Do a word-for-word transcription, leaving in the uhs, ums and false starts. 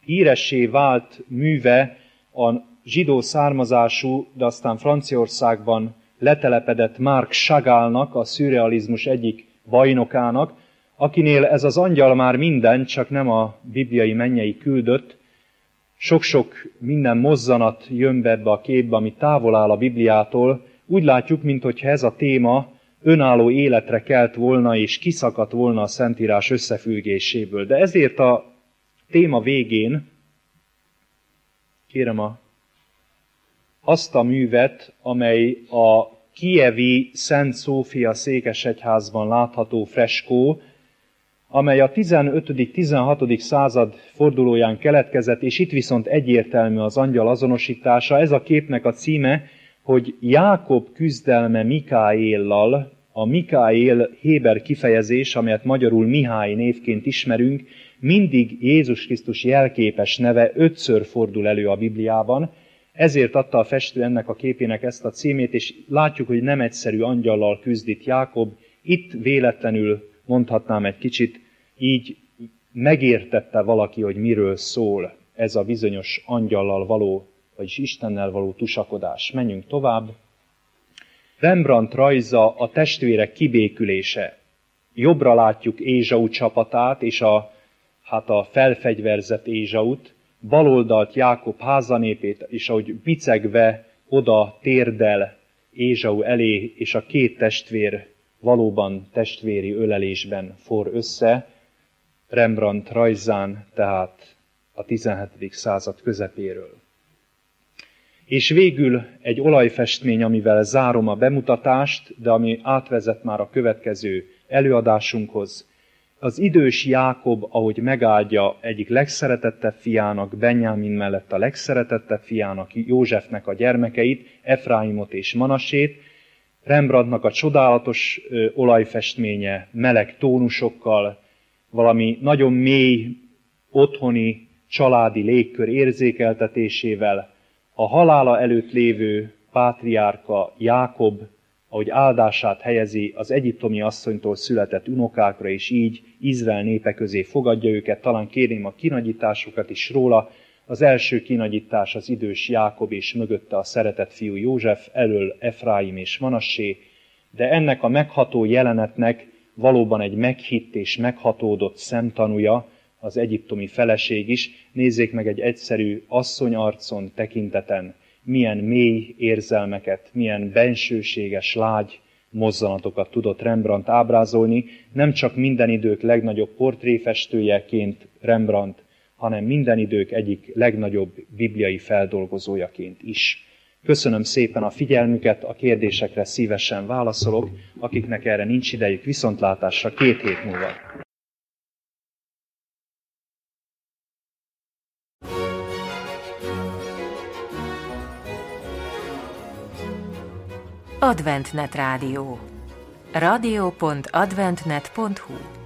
híressé vált műve a zsidó származású, de aztán Franciaországban letelepedett Marc Chagallnak, a szürrealizmus egyik bajnokának, akinél ez az angyal már minden, csak nem a bibliai mennyei küldött. Sok-sok minden mozzanat jön be ebbe a képbe, ami távol áll a Bibliától. Úgy látjuk, minthogyha ez a téma önálló életre kelt volna, és kiszakadt volna a Szentírás összefüggéséből. De ezért a téma végén, kérem a, azt a művet, amely a kijevi Szent Szófia székesegyházban látható freskó, amely a tizenötödik-tizenhatodik század fordulóján keletkezett, és itt viszont egyértelmű az angyal azonosítása. Ez a képnek a címe, hogy Jákob küzdelme Mikáéllal, a Mikáél héber kifejezés, amelyet magyarul Mihály névként ismerünk, mindig Jézus Krisztus jelképes neve ötször fordul elő a Bibliában, ezért adta a festő ennek a képének ezt a címét, és látjuk, hogy nem egyszerű angyallal küzd itt Jákob, itt véletlenül mondhatnám egy kicsit, így megértette valaki, hogy miről szól ez a bizonyos angyallal való, vagyis Istennel való tusakodás. Menjünk tovább. Rembrandt rajza a testvérek kibékülése. Jobbra látjuk Ézsau csapatát, és a, hát a felfegyverzett Ézsaut, baloldalt Jákob házanépét, és ahogy bicegve oda térdel Ézsau elé, és a két testvér valóban testvéri ölelésben forr össze, Rembrandt rajzán, tehát a tizenhetedik század közepéről. És végül egy olajfestmény, amivel zárom a bemutatást, de ami átvezet már a következő előadásunkhoz. Az idős Jákob, ahogy megáldja egyik legszeretettebb fiának, Benjámin mellett a legszeretettebb fiának, Józsefnek a gyermekeit, Efraimot és Manassét, Rembrandtnak a csodálatos ö, olajfestménye meleg tónusokkal, valami nagyon mély, otthoni, családi légkör érzékeltetésével, a halála előtt lévő pátriárka Jákob, ahogy áldását helyezi az egyiptomi asszonytól született unokákra, és így Izrael népe közé fogadja őket, talán kérném a kinagyításukat is róla. Az első kinagyítás az idős Jákob, és mögötte a szeretett fiú József, elől Efraim és Manassé, de ennek a megható jelenetnek valóban egy meghitt és meghatódott szemtanúja az egyiptomi feleség is. Nézzék meg egy egyszerű asszonyarcon, tekinteten, milyen mély érzelmeket, milyen bensőséges, lágy mozzanatokat tudott Rembrandt ábrázolni, nem csak minden idők legnagyobb portréfestőjeként Rembrandt, hanem minden idők egyik legnagyobb bibliai feldolgozójaként is. Köszönöm szépen a figyelmüket, a kérdésekre szívesen válaszolok, akiknek erre nincs idejük, viszontlátásra két hét múlva. Adventnet Rádió. rádió pont adventnet pont hu